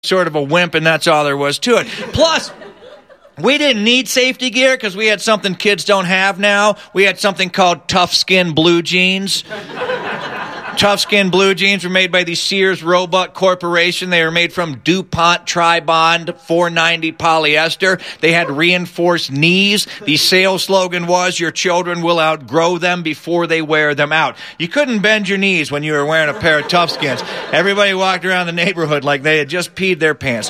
sort of a wimp, and that's all there was to it. Plus, we didn't need safety gear because we had something kids don't have now. We had something called Tough Skin blue jeans. Tough Skin blue jeans were made by the Sears Roebuck Corporation. They were made from DuPont Tribond 490 polyester. They had reinforced knees. The sales slogan was, your children will outgrow them before they wear them out. You couldn't bend your knees when you were wearing a pair of Tough Skins. Everybody walked around the neighborhood like they had just peed their pants.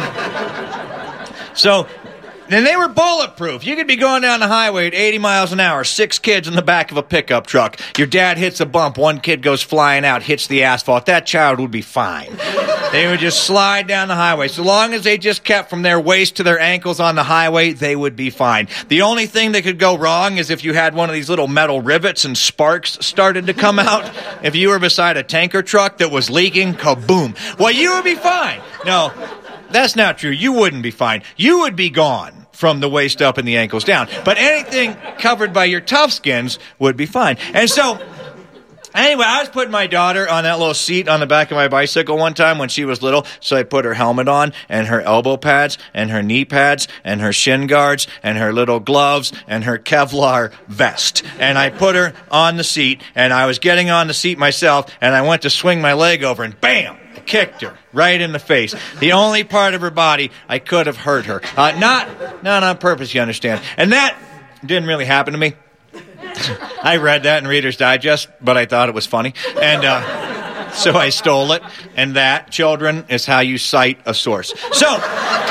Then they were bulletproof. You could be going down the highway at 80 miles an hour, 6 kids in the back of a pickup truck. Your dad hits a bump, 1 kid goes flying out, hits the asphalt. That child would be fine. They would just slide down the highway. So long as they just kept from their waist to their ankles on the highway, they would be fine. The only thing that could go wrong is if you had one of these little metal rivets and sparks started to come out. If you were beside a tanker truck that was leaking, kaboom. Well, you would be fine. No, that's not true. You wouldn't be fine. You would be gone from the waist up and the ankles down. But anything covered by your Tough Skins would be fine. And so, anyway, I was putting my daughter on that little seat on the back of my bicycle one time when she was little. So I put her helmet on and her elbow pads and her knee pads and her shin guards and her little gloves and her Kevlar vest. And I put her on the seat, and I was getting on the seat myself, and I went to swing my leg over, and bam! I kicked her right in the face. The only part of her body I could have hurt her. Not on purpose, you understand. And that didn't really happen to me. I read that in Reader's Digest, but I thought it was funny. And so I stole it. And that, children, is how you cite a source. So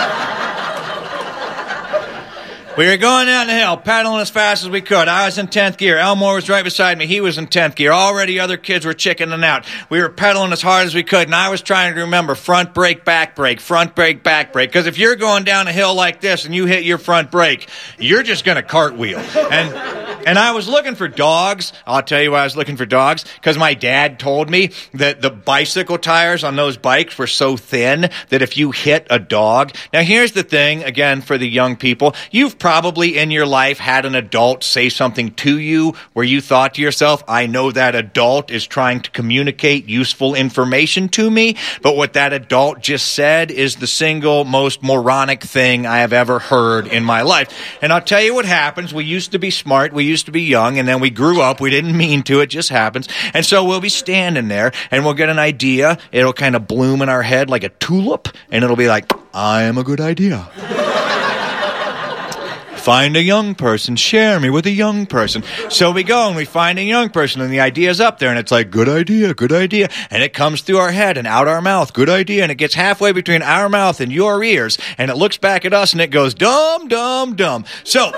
we were going down the hill, pedaling as fast as we could. I was in 10th gear. Elmore was right beside me. He was in 10th gear. Already other kids were chickening out. We were pedaling as hard as we could, and I was trying to remember front brake, back brake, front brake, back brake. Because if you're going down a hill like this and you hit your front brake, you're just going to cartwheel. And I was looking for dogs. I'll tell you why I was looking for dogs. Because my dad told me that the bicycle tires on those bikes were so thin that if you hit a dog... Now, here's the thing, again, for the young people. You've probably in your life had an adult say something to you where you thought to yourself, I know that adult is trying to communicate useful information to me, but what that adult just said is the single most moronic thing I have ever heard in my life. And I'll tell you what happens. We used to be smart. We used to be young, and then we grew up. We didn't mean to. It just happens. And so we'll be standing there, and we'll get an idea. It'll kind of bloom in our head like a tulip, and it'll be like, I am a good idea. Find a young person, share me with a young person. So we go and we find a young person, and the idea's up there, and it's like, good idea, and it comes through our head and out our mouth, good idea, and it gets halfway between our mouth and your ears, and it looks back at us and it goes, dumb, dumb, dumb. So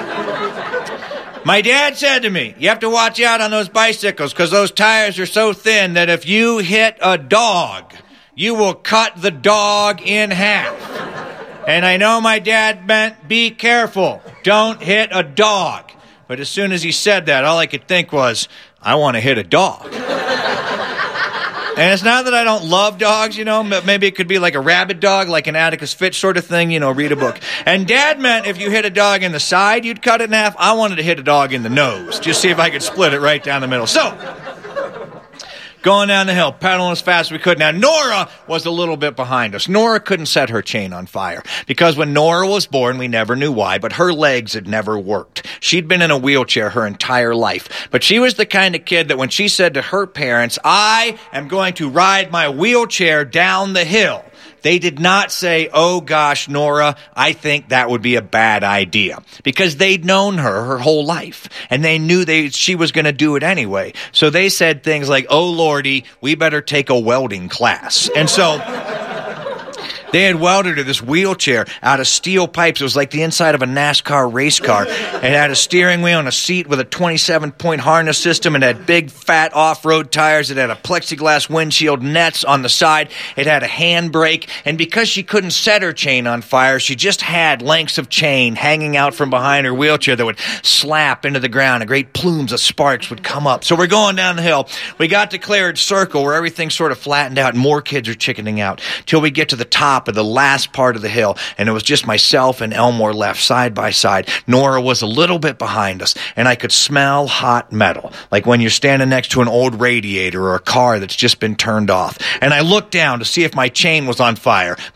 my dad said to me, you have to watch out on those bicycles because those tires are so thin that if you hit a dog, you will cut the dog in half. And I know my dad meant, be careful, don't hit a dog. But as soon as he said that, all I could think was, I want to hit a dog. And it's not that I don't love dogs, but maybe it could be like a rabid dog, like an Atticus Finch sort of thing, read a book. And Dad meant if you hit a dog in the side, you'd cut it in half. I wanted to hit a dog in the nose, just see if I could split it right down the middle. So, going down the hill, pedaling as fast as we could. Now, Nora was a little bit behind us. Nora couldn't set her chain on fire because when Nora was born, we never knew why, but her legs had never worked. She'd been in a wheelchair her entire life, but she was the kind of kid that when she said to her parents, I am going to ride my wheelchair down the hill, they did not say, oh gosh, Nora, I think that would be a bad idea. Because they'd known her whole life. And they knew she was going to do it anyway. So they said things like, oh lordy, we better take a welding class. And so they had welded her this wheelchair out of steel pipes. It was like the inside of a NASCAR race car. It had a steering wheel and a seat with a 27-point harness system. It had big, fat off-road tires. It had a plexiglass windshield, nets on the side. It had a handbrake. And because she couldn't set her chain on fire, she just had lengths of chain hanging out from behind her wheelchair that would slap into the ground, and great plumes of sparks would come up. So we're going down the hill. We got to Claridge Circle where everything sort of flattened out and more kids are chickening out till we get to the top top of the last part of the hill, and it was just myself and Elmore left side by side. Nora was a little bit behind us, and I could smell hot metal, like when you're standing next to an old radiator or a car that's just been turned off. And I looked down to see if my chain was on fire.